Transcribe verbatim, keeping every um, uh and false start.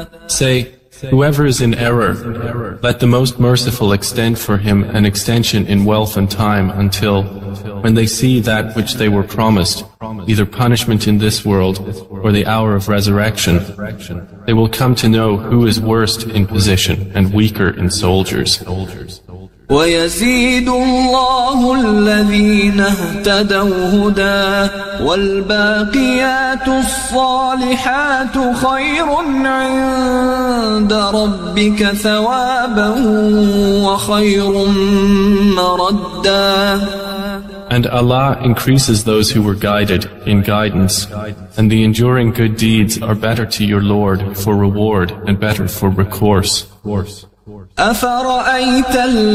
Say, whoever is in error, let the most merciful extend for him an extension in wealth and time until, when they see that which they were promised, either punishment in this world or the hour of resurrection, they will come to know who is worst in position and weaker in soldiers. ويزيد الله الذين اهتدوا هدى والباقيات الصالحات خير عند ربك ثوابا وخير مردا. And Allah increases those who were guided in guidance, and the enduring good deeds are better to your Lord for reward and better for recourse. أفرأيت